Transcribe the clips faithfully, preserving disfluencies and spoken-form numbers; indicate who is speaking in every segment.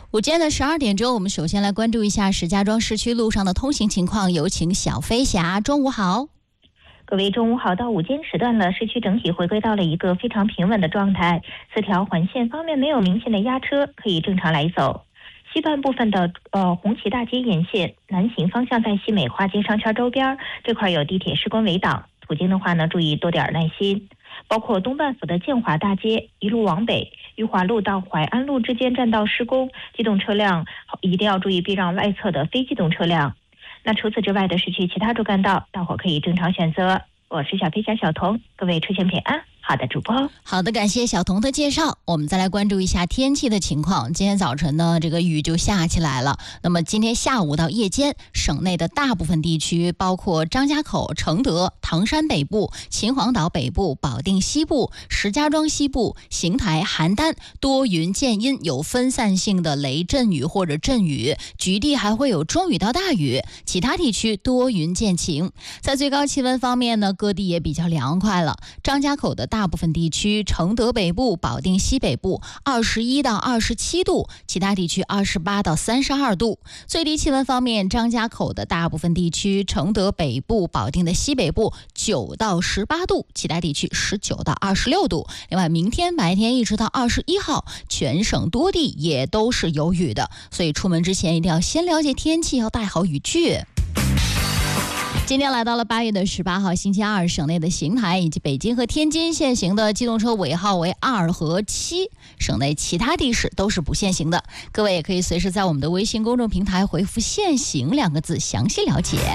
Speaker 1: 午间的十二点钟，我们首先来关注一下石家庄市区路上的通行情况，有请小飞侠。中午好。
Speaker 2: 各位中午好，到午间时段了，市区整体回归到了一个非常平稳的状态，四条环线方面没有明显的压车，可以正常来走。西半部分的呃红旗大街沿线南行方向在西美花街商圈周边这块有地铁施工围挡，途经的话呢注意多点耐心。包括东半府的建华大街一路往北，裕华路到淮安路之间占道施工，机动车辆一定要注意避让外侧的非机动车辆。那除此之外的市区其他主干道，大伙可以正常选择。我是小飞侠小童，各位出行平安。好的，主播。
Speaker 1: 好的，感谢小童的介绍。我们再来关注一下天气的情况。今天早晨呢，这个雨就下起来了。那么今天下午到夜间，省内的大部分地区，包括张家口、承德、唐山北部、秦皇岛北部、保定西部、石家庄西部、邢台、邯郸，多云见阴，有分散性的雷阵雨或者阵雨，局地还会有中雨到大雨。其他地区多云见晴。在最高气温方面呢，各地也比较凉快了。张家口的大部分地区，承德北部、保定西北部二十一到二十七度，其他地区二十八到三十二度。最低气温方面，张家口的大部分地区，承德北部、保定的西北部九到十八度，其他地区十九到二十六度。另外，明天白天一直到二十一号，全省多地也都是有雨的，所以出门之前一定要先了解天气，要带好雨具。今天来到了八月的十八号星期二，省内的邢台以及北京和天津限行的机动车尾号为二和七，省内其他地市都是不限行的。各位也可以随时在我们的微信公众平台回复限行两个字详细了解。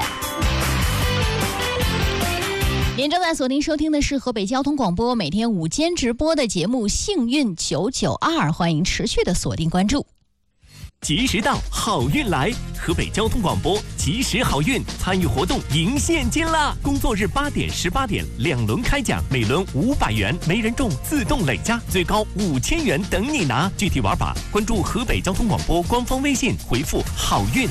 Speaker 1: 您正在锁定收听的是河北交通广播每天午间直播的节目幸运九九二，欢迎持续的锁定关注。
Speaker 3: 及时到，好运来！河北交通广播及时好运参与活动赢现金啦！工作日八点、十八点两轮开奖，每轮五百元，没人中自动累加，最高五千元等你拿。具体玩法关注河北交通广播官方微信，回复好运。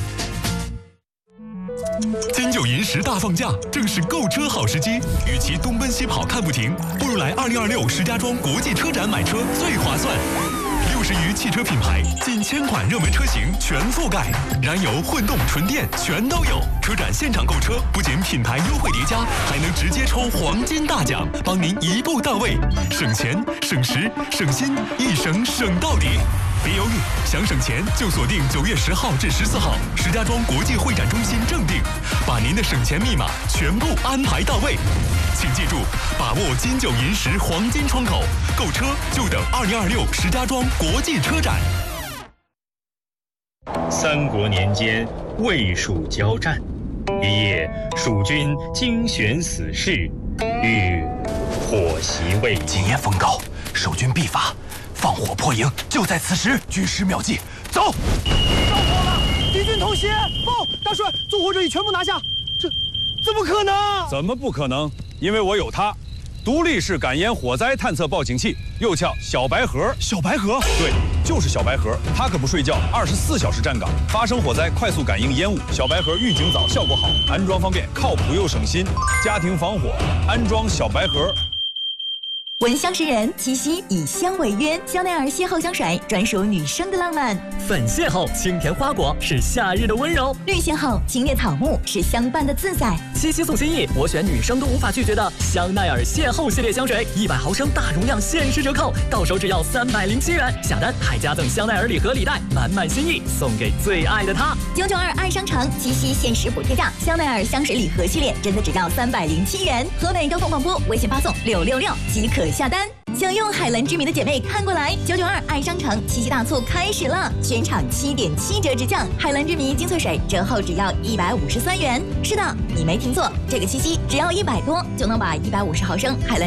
Speaker 4: 金九银十大放假，正是购车好时机。与其东奔西跑看不停，不如来二零二六石家庄国际车展买车最划算。六十余汽车品牌，近千款热门车型全覆盖，燃油、混动、纯电全都有。车展现场购车，不仅品牌优惠叠加，还能直接抽黄金大奖，帮您一步到位，省钱、省时、省心，一省省到底。别犹豫，想省钱就锁定九月十号至十四号石家庄国际会展中心正定，把您的省钱密码全部安排到位。请记住，把握金九银十黄金窗口，购车就等二零二六石家庄国际车展。
Speaker 5: 三国年间，魏蜀交战，一夜蜀军精选死士，欲火袭魏营。
Speaker 6: 今夜风高，守军必发。放火破营，就在此时。军师妙计，走！
Speaker 7: 着火了，敌军偷袭！报，大帅，纵火者已全部拿下。这怎么可能？
Speaker 8: 怎么不可能？因为我有它，独立式感烟火灾探测报警器，又叫小白盒。
Speaker 6: 小白盒？
Speaker 8: 对，就是小白盒。它可不睡觉，二十四小时站岗，发生火灾快速感应烟雾。小白盒预警早，效果好，安装方便，靠谱又省心。家庭防火，安装小白盒。
Speaker 9: 闻香识人，七夕以香为约，香奈儿邂逅香水专属女生的浪漫。
Speaker 10: 粉邂逅，清甜花果是夏日的温柔；
Speaker 9: 绿邂逅，清冽草木是相伴的自在。
Speaker 10: 七夕送心意，我选女生都无法拒绝的香奈儿邂逅系列香水，一百毫升大容量限时折扣，到手只要三百零七元，下单还加赠香奈儿礼盒礼袋，满满心意送给最爱的他。
Speaker 9: 九九二爱商城七夕限时补贴价，香奈儿香水礼盒系列真的只要三百零七元。河北交通广播微信发送六六六即可下单。想用海蓝之谜的姐妹看过来，九九二爱商城七夕大促开始了，全场七点七折直降，海蓝之谜精粹水折后只要一百五十三元。是的，你没听错，这个七夕只要一百多就能把一百五十毫升海蓝